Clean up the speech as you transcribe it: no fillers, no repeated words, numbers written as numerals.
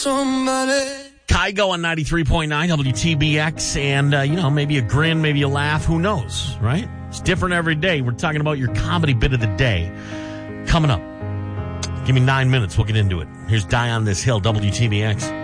Kygo on 93.9 WTBX, and, maybe a grin, maybe a laugh, who knows, right? It's different every day. We're talking about your comedy bit of the day. Coming up. Give me 9 minutes, we'll get into it. Here's Die on This Hill, WTBX.